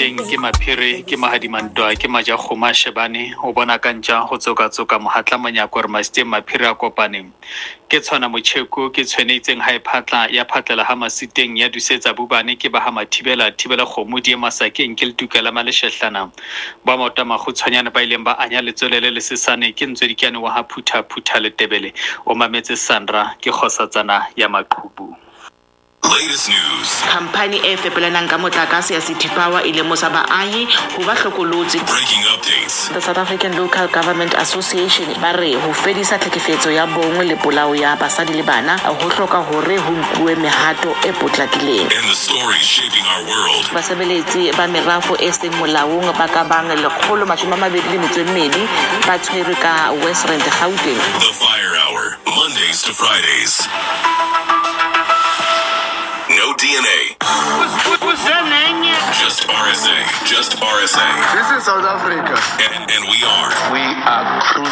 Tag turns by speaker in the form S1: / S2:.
S1: Mafikeng ke Maphiri ke Mahadimantwa ke Majakgoma Shebane o bona kantja go tsoka mohatla monyako re Maste Maphiri a kopaneng ke tshwana Motjheko ke tshwenetseng ha iphatla ya phatlela ha Masiteng ya dusetsa bubane ke ba ha Mathibela kgomo di Masakeng ke Letukela Maleshehlana ba mota magutshwanyana ba ileng ba anya letswelele le sesane ke Ntswedikane wa ha Phutha le Tebele o mametse Sandra ke Kgosatsana ya Maqhubu.
S2: Latest news.
S3: Khamphane e fepelanang ka motlakase ya City Power e lemosa baahi ho ba hlokolotsi.
S2: Breaking updates.
S3: The South African Local Government Association ba re ho fedisa tlhekefetso ya bong le polao ya basadi le bana ho hloka hore ho nkuwe mehato e potlakileng.
S2: And the stories shaping our world.
S3: Basebeletsi ba merafo e seng molaong ba ka bang 122 ba tshwerwe ka Western Gauteng.
S2: The Fire Hour, Mondays to Fridays. No DNA. Just RSA.
S4: This is South Africa.
S2: And we are.
S4: We are